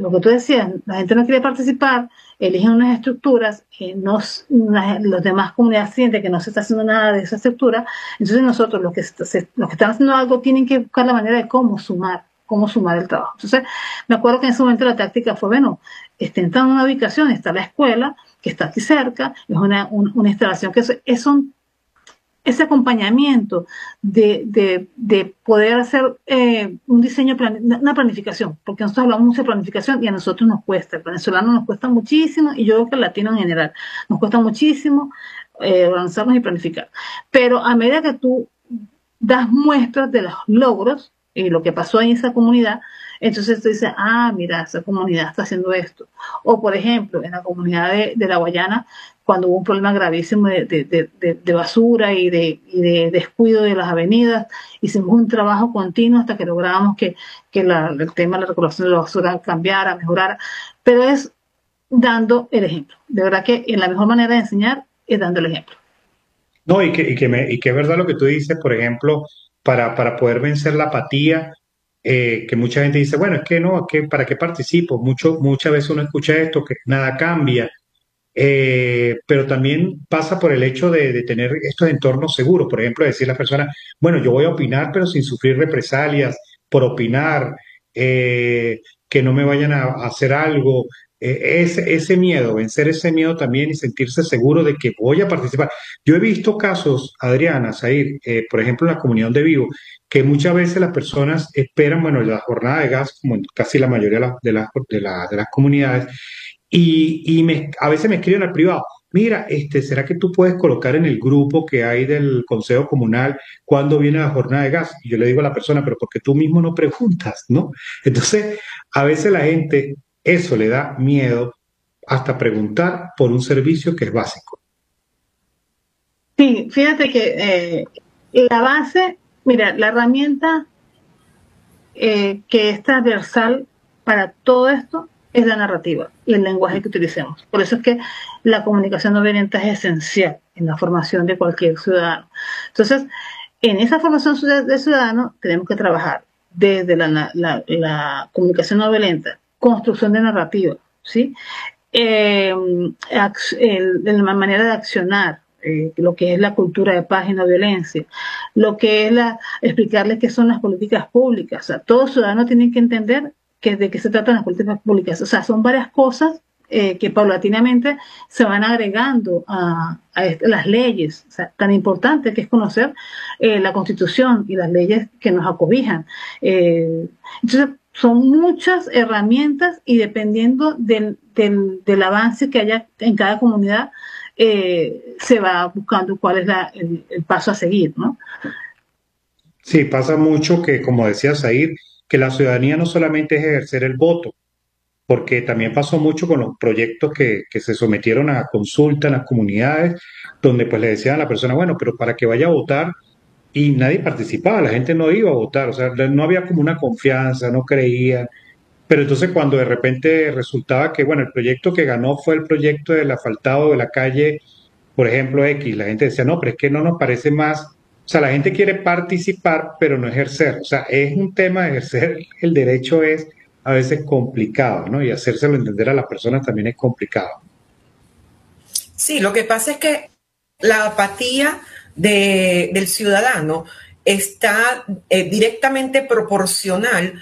lo que tú decías, la gente no quiere participar, eligen unas estructuras, los demás comunidades sienten que no se está haciendo nada de esa estructura, entonces nosotros, los que están haciendo algo, tienen que buscar la manera de cómo sumar el trabajo. Entonces, me acuerdo que en ese momento la táctica fue, bueno, estén en una ubicación, está la escuela, que está aquí cerca, es una instalación que ese acompañamiento de poder hacer un diseño, una planificación, porque nosotros hablamos mucho de planificación y a nosotros nos cuesta, al venezolano nos cuesta muchísimo, y yo creo que al latino en general, nos cuesta muchísimo organizarnos y planificar. Pero a medida que tú das muestras de los logros y lo que pasó en esa comunidad, entonces tú dices, mira, esa comunidad está haciendo esto. O, por ejemplo, en la comunidad de La Guayana, cuando hubo un problema gravísimo de basura y de descuido de las avenidas, hicimos un trabajo continuo hasta que logramos que el tema de la recolección de la basura cambiara, mejorara. Pero es dando el ejemplo. De verdad que la mejor manera de enseñar es dando el ejemplo. No, y que es verdad lo que tú dices, por ejemplo, para poder vencer la apatía, que mucha gente dice, bueno, es que no, es que ¿para qué participo? Muchas veces uno escucha esto, que nada cambia, pero también pasa por el hecho de tener estos entornos seguros, por ejemplo, decir a las personas, bueno, yo voy a opinar, pero sin sufrir represalias por opinar, que no me vayan a hacer algo. Ese miedo, vencer ese miedo también y sentirse seguro de que voy a participar. Yo he visto casos, Adriana, Zahir, por ejemplo, en la comunidad donde vivo, que muchas veces las personas esperan, bueno, la jornada de gas, como en casi la mayoría de las comunidades, a veces me escriben al privado, mira, ¿será que tú puedes colocar en el grupo que hay del Consejo Comunal cuándo viene la jornada de gas? Y yo le digo a la persona, pero porque tú mismo no preguntas, ¿no? Entonces, a veces la gente, eso le da miedo hasta preguntar por un servicio que es básico. Sí, fíjate que la base, mira, la herramienta que es transversal para todo esto es la narrativa y el lenguaje que utilicemos. Por eso es que la comunicación no violenta es esencial en la formación de cualquier ciudadano. Entonces, en esa formación de ciudadano tenemos que trabajar desde la comunicación no violenta, construcción de narrativa, ¿sí? La manera de accionar, lo que es la cultura de paz y no violencia, lo que es explicarles qué son las políticas públicas. O sea, todo ciudadano tiene que entender de qué se tratan las políticas públicas. O sea, son varias cosas que paulatinamente se van agregando a las leyes. O sea, tan importante que es conocer la Constitución y las leyes que nos acobijan. Entonces, son muchas herramientas y dependiendo del avance que haya en cada comunidad, se va buscando cuál es el paso a seguir, ¿no? Sí, pasa mucho que, como decía Zahir, que la ciudadanía no solamente es ejercer el voto, porque también pasó mucho con los proyectos que se sometieron a consulta en las comunidades, donde pues le decían a la persona, bueno, pero para que vaya a votar, y nadie participaba, la gente no iba a votar, o sea, no había como una confianza, no creían, pero entonces cuando de repente resultaba que, bueno, el proyecto que ganó fue el proyecto del asfaltado de la calle, por ejemplo, X, la gente decía, no, pero es que no nos parece más, o sea, la gente quiere participar, pero no ejercer, o sea, es un tema de ejercer el derecho es a veces complicado, ¿no? Y hacérselo entender a las personas también es complicado. Sí, lo que pasa es que la apatía del ciudadano está directamente proporcional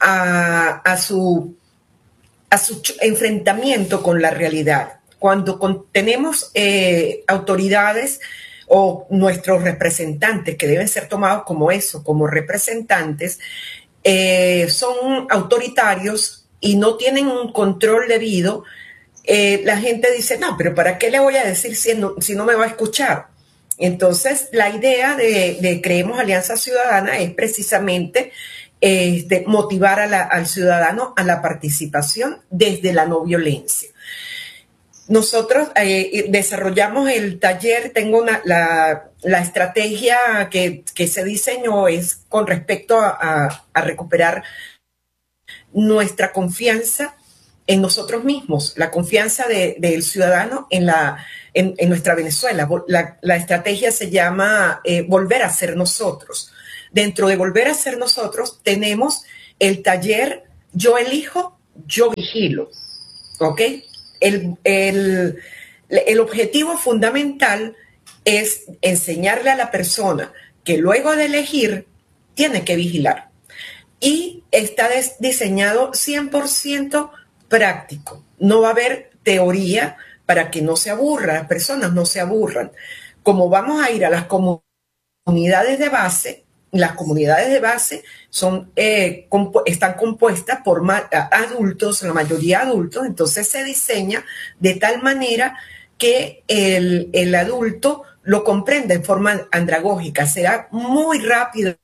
a su enfrentamiento con la realidad. Cuando tenemos autoridades o nuestros representantes, que deben ser tomados como eso, como representantes, son autoritarios y no tienen un control debido, la gente dice, no, pero ¿para qué le voy a decir si no me va a escuchar? Entonces, la idea de Creemos Alianza Ciudadana es precisamente motivar al ciudadano a la participación desde la no violencia. Nosotros desarrollamos el taller, la estrategia que se diseñó es con respecto a recuperar nuestra confianza en nosotros mismos, la confianza del ciudadano en nuestra Venezuela. La estrategia se llama Volver a ser nosotros. Dentro de Volver a ser nosotros tenemos el taller Yo elijo yo vigilo, ¿ok? El objetivo fundamental es enseñarle a la persona que luego de elegir tiene que vigilar. Y está diseñado 100% práctico. No va a haber teoría para que no se aburra, las personas no se aburran. Como vamos a ir a las comunidades de base, las comunidades de base están compuestas por adultos, la mayoría adultos, entonces se diseña de tal manera que el adulto lo comprenda en forma andragógica. Será muy rápido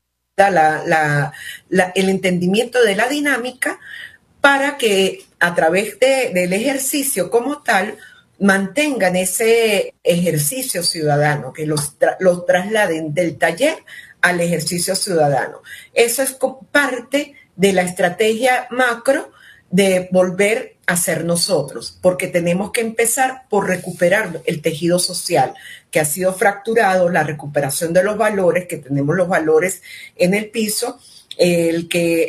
el entendimiento de la dinámica para que a través del ejercicio como tal mantengan ese ejercicio ciudadano, que los trasladen del taller al ejercicio ciudadano. Eso es parte de la estrategia macro de volver a ser nosotros, porque tenemos que empezar por recuperar el tejido social que ha sido fracturado, la recuperación de los valores, que tenemos los valores en el piso, el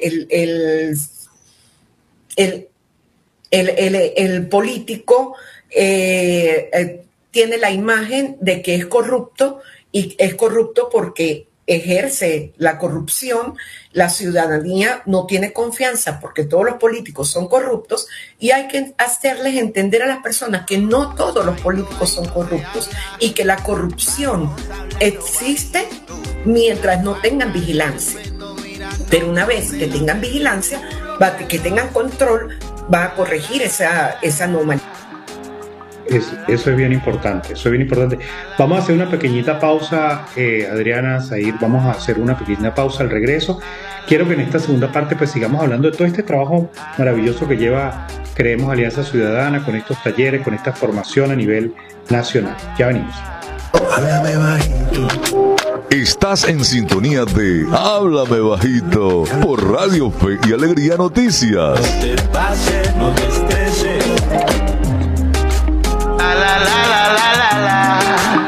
político tiene la imagen de que es corrupto, y es corrupto porque ejerce la corrupción. La ciudadanía no tiene confianza porque todos los políticos son corruptos, y hay que hacerles entender a las personas que no todos los políticos son corruptos y que la corrupción existe mientras no tengan vigilancia. Pero una vez que tengan vigilancia, que tengan control, va a corregir esa anomalía. Eso es bien importante, eso es bien importante. Vamos a hacer una pequeñita pausa, Adriana, Zahir, vamos a hacer una pequeña pausa al regreso. Quiero que en esta segunda parte pues sigamos hablando de todo este trabajo maravilloso que lleva Creemos Alianza Ciudadana, con estos talleres, con esta formación a nivel nacional. Ya venimos. Háblame bajito. Estás en sintonía de Háblame Bajito por Radio Fe y Alegría Noticias. No te pases, no te estreses. La, la, la, la, la, la.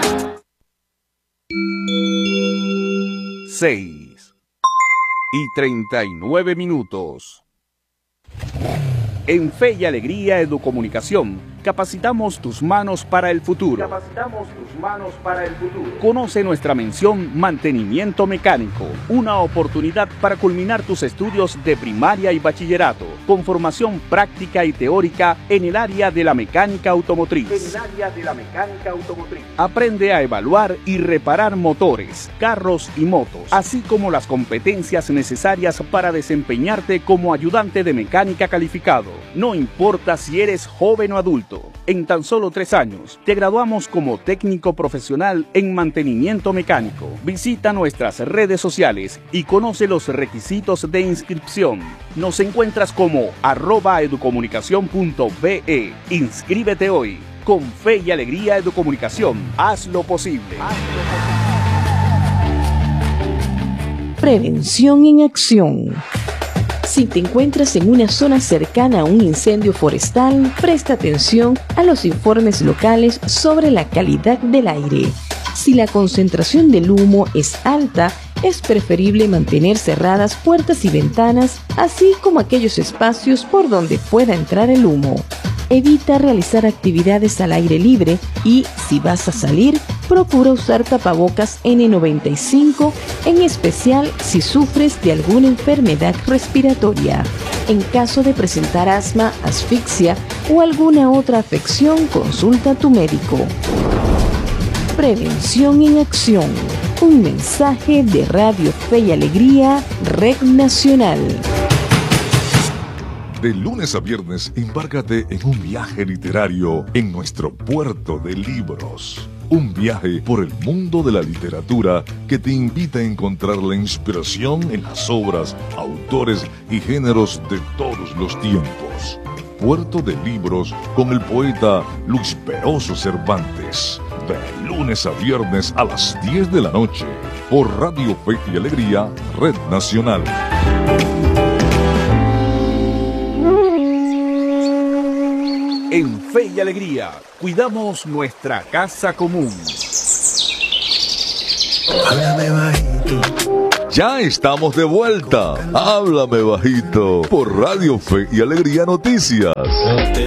6:39. En Fe y Alegría Educomunicación, capacitamos tus manos para el futuro. Conoce nuestra mención Mantenimiento Mecánico, una oportunidad para culminar tus estudios de primaria y bachillerato, con formación práctica y teórica en el área de la mecánica automotriz. Aprende a evaluar y reparar motores, carros y motos, así como las competencias necesarias para desempeñarte como ayudante de mecánica calificado. No importa si eres joven o adulto, en tan solo 3 años te graduamos como técnico profesional en mantenimiento mecánico. Visita nuestras redes sociales y conoce los requisitos de inscripción. Nos encuentras como @educomunicacion.be. Inscríbete hoy. Con Fe y Alegría Educomunicación, haz lo posible. Prevención en acción. Si te encuentras en una zona cercana a un incendio forestal, presta atención a los informes locales sobre la calidad del aire. Si la concentración del humo es alta, es preferible mantener cerradas puertas y ventanas, así como aquellos espacios por donde pueda entrar el humo. Evita realizar actividades al aire libre y, si vas a salir, procura usar tapabocas N95, en especial si sufres de alguna enfermedad respiratoria. En caso de presentar asma, asfixia o alguna otra afección, consulta a tu médico. Prevención en acción. Un mensaje de Radio Fe y Alegría, Red Nacional. De lunes a viernes, embárcate en un viaje literario en nuestro puerto de libros. Un viaje por el mundo de la literatura que te invita a encontrar la inspiración en las obras, autores y géneros de todos los tiempos. Puerto de Libros con el poeta Luis Peroso Cervantes. De lunes a viernes a las 10 de la noche por Radio Fe y Alegría, Red Nacional. En Fe y Alegría, cuidamos nuestra casa común. Háblame bajito. Ya estamos de vuelta. Háblame bajito por Radio Fe y Alegría Noticias.